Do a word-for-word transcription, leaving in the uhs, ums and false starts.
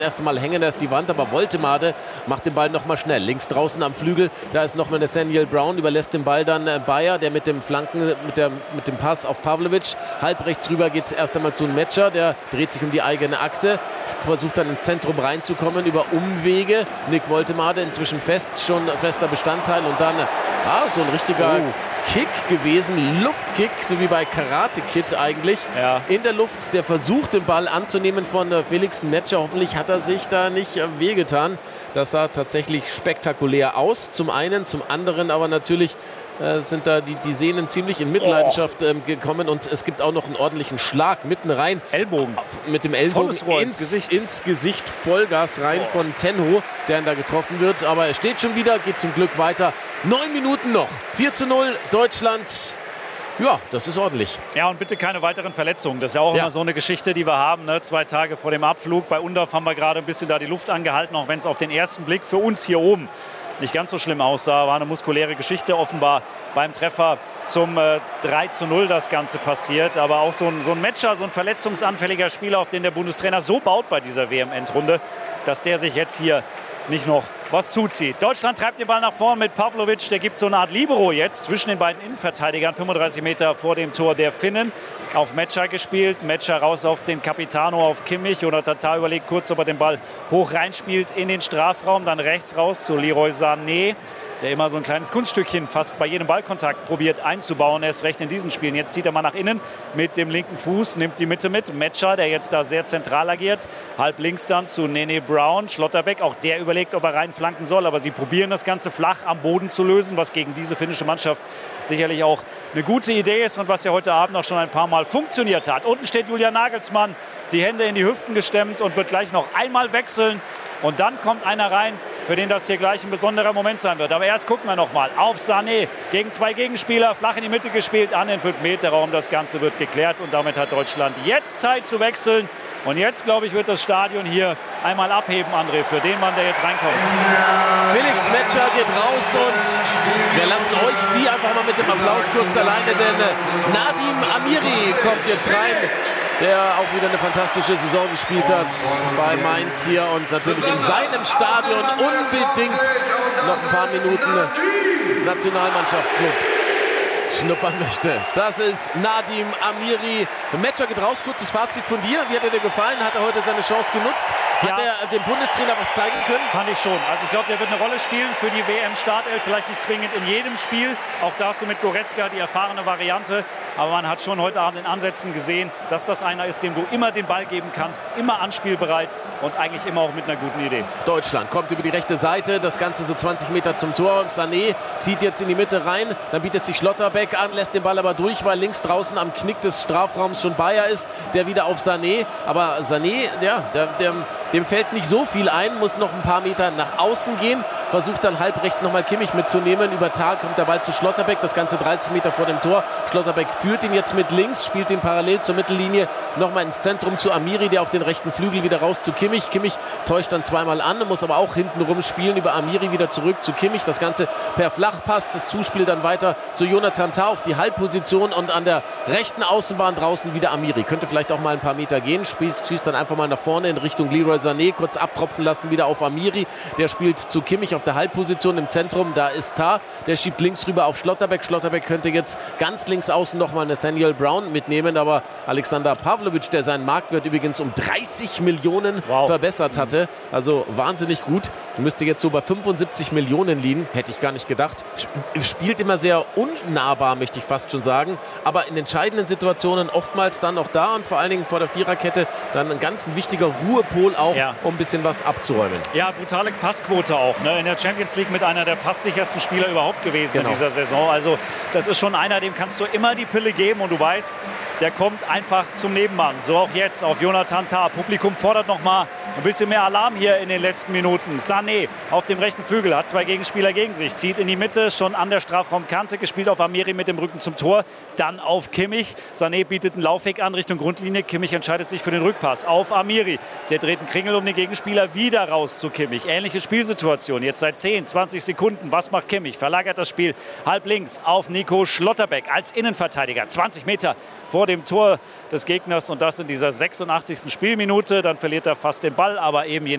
Erst Mal hängen, da ist die Wand, aber Woltemade macht den Ball noch mal schnell. Links draußen am Flügel, da ist noch mal Nathaniel Brown, überlässt den Ball dann äh, Bayer, der mit dem Flanken, mit, der, mit dem Pass auf Pavlovic. Halb rechts rüber geht es erst einmal zu Metscher, der dreht sich um die eigene Achse, versucht dann ins Zentrum reinzukommen über Umwege. Nick Woltemade inzwischen fest, schon fester Bestandteil und dann ah, so ein richtiger oh. Kick gewesen, Luftkick, so wie bei Karate Kid eigentlich. Ja. In der Luft, der versucht den Ball anzunehmen von äh, Felix Metscher. Hoffentlich hat er sich da nicht äh, wehgetan. Das sah tatsächlich spektakulär aus. Zum einen, zum anderen aber natürlich äh, sind da die, die Sehnen ziemlich in Mitleidenschaft äh, gekommen und es gibt auch noch einen ordentlichen Schlag mitten rein. Ellbogen. Mit dem Ellbogen ins, ins Gesicht. ins Gesicht, Vollgas rein oh. von Tenho, der ihn da getroffen wird. Aber er steht schon wieder, geht zum Glück weiter. Neun Minuten noch. vier zu null, Deutschland. Ja, das ist ordentlich. Ja, und bitte keine weiteren Verletzungen. Das ist ja auch ja. immer so eine Geschichte, die wir haben. Ne? Zwei Tage vor dem Abflug. Bei Undorf haben wir gerade ein bisschen da die Luft angehalten, auch wenn es auf den ersten Blick für uns hier oben nicht ganz so schlimm aussah. War eine muskuläre Geschichte. Offenbar beim Treffer zum äh, drei zu null das Ganze passiert. Aber auch so ein, so ein Metscher, so ein verletzungsanfälliger Spieler, auf den der Bundestrainer so baut bei dieser W M-Endrunde, dass der sich jetzt hier nicht noch was zuzieht. Deutschland treibt den Ball nach vorn mit Pavlovic. Der gibt so eine Art Libero jetzt zwischen den beiden Innenverteidigern. fünfunddreißig Meter vor dem Tor der Finnen. Auf Metscher gespielt. Metscher raus auf den Capitano, auf Kimmich. Oder Tata überlegt kurz, ob er den Ball hoch reinspielt in den Strafraum. Dann rechts raus zu Leroy Sané, der immer so ein kleines Kunststückchen fast bei jedem Ballkontakt probiert einzubauen. Er ist recht in diesen Spielen. Jetzt zieht er mal nach innen mit dem linken Fuß, nimmt die Mitte mit. Metscher, der jetzt da sehr zentral agiert. Halb links dann zu Nene Brown. Schlotterbeck, auch der überlegt, ob er reinflanken soll. Aber sie probieren das Ganze flach am Boden zu lösen, was gegen diese finnische Mannschaft sicherlich auch eine gute Idee ist und was ja heute Abend auch schon ein paar Mal funktioniert hat. Unten steht Julian Nagelsmann, die Hände in die Hüften gestemmt und wird gleich noch einmal wechseln. Und dann kommt einer rein, für den das hier gleich ein besonderer Moment sein wird. Aber erst gucken wir noch mal auf Sané. Gegen zwei Gegenspieler, flach in die Mitte gespielt, an den fünf Meter Raum. Das Ganze wird geklärt und damit hat Deutschland jetzt Zeit zu wechseln. Und jetzt, glaube ich, wird das Stadion hier einmal abheben, André, für den Mann, der jetzt reinkommt. Felix Metscher geht raus und wir lassen euch, Sie einfach mal mit dem Applaus kurz alleine, denn Nadim Amiri kommt jetzt rein, der auch wieder eine fantastische Saison gespielt hat bei Mainz hier und natürlich in seinem Stadion unbedingt noch ein paar Minuten Nationalmannschaftslob schnuppern möchte. Das ist Nadim Amiri. Metscher geht raus. Kurzes Fazit von dir. Wie hat er dir gefallen? Hat er heute seine Chance genutzt? Hat ja. er dem Bundestrainer was zeigen können? Fand ich schon. Also ich glaube, der wird eine Rolle spielen für die W M-Startelf. Vielleicht nicht zwingend in jedem Spiel. Auch da hast du mit Goretzka die erfahrene Variante. Aber man hat schon heute Abend in Ansätzen gesehen, dass das einer ist, dem du immer den Ball geben kannst. Immer anspielbereit und eigentlich immer auch mit einer guten Idee. Deutschland kommt über die rechte Seite. Das Ganze so zwanzig Meter zum Tor. Sané zieht jetzt in die Mitte rein. Dann bietet sich Schlotterbeck an, lässt den Ball aber durch, weil links draußen am Knick des Strafraums schon Bayer ist, der wieder auf Sané. Aber Sané, ja, der, der, dem fällt nicht so viel ein, muss noch ein paar Meter nach außen gehen, versucht dann halb rechts nochmal Kimmich mitzunehmen. Über Tag kommt der Ball zu Schlotterbeck, das Ganze dreißig Meter vor dem Tor. Schlotterbeck führt ihn jetzt mit links, spielt ihn parallel zur Mittellinie nochmal ins Zentrum zu Amiri, der auf den rechten Flügel wieder raus zu Kimmich. Kimmich täuscht dann zweimal an, muss aber auch hinten rum spielen, über Amiri wieder zurück zu Kimmich. Das Ganze per Flachpass, das Zuspiel dann weiter zu Jonathan Tah auf die Halbposition und an der rechten Außenbahn draußen wieder Amiri. Könnte vielleicht auch mal ein paar Meter gehen, schießt, schießt dann einfach mal nach vorne in Richtung Leroy Sané, kurz abtropfen lassen wieder auf Amiri. Der spielt zu Kimmich auf der Halbposition im Zentrum, da ist Tah, der schiebt links rüber auf Schlotterbeck. Schlotterbeck könnte jetzt ganz links außen nochmal Nathaniel Brown mitnehmen, aber Alexander Pavlovic, der seinen Marktwert übrigens um dreißig Millionen wow. verbessert hatte, also wahnsinnig gut, müsste jetzt so bei fünfundsiebzig Millionen liegen, hätte ich gar nicht gedacht. Spielt immer sehr unnahbar, möchte ich fast schon sagen, aber in entscheidenden Situationen oftmals dann auch da und vor allen Dingen vor der Viererkette dann ein ganz wichtiger Ruhepol auch, ja. um ein bisschen was abzuräumen. Ja, brutale Passquote auch, ne? In der Champions League mit einer der passsichersten Spieler überhaupt gewesen genau. in dieser Saison. Also das ist schon einer, dem kannst du immer die Pille geben und du weißt, der kommt einfach zum Nebenmann. So auch jetzt auf Jonathan Tah. Publikum fordert noch mal ein bisschen mehr Alarm hier in den letzten Minuten. Sané auf dem rechten Flügel, hat zwei Gegenspieler gegen sich, zieht in die Mitte, schon an der Strafraumkante, gespielt auf Amiri mit dem Rücken zum Tor, dann auf Kimmich. Sané bietet einen Laufweg an Richtung Grundlinie. Kimmich entscheidet sich für den Rückpass auf Amiri. Der dreht einen Kringel um den Gegenspieler, wieder raus zu Kimmich. Ähnliche Spielsituation, jetzt seit zehn, zwanzig Sekunden. Was macht Kimmich? Verlagert das Spiel halb links auf Nico Schlotterbeck als Innenverteidiger. zwanzig Meter vor dem Tor des Gegners und das in dieser sechsundachtzigsten Spielminute. Dann verliert er fast den Ball, aber eben je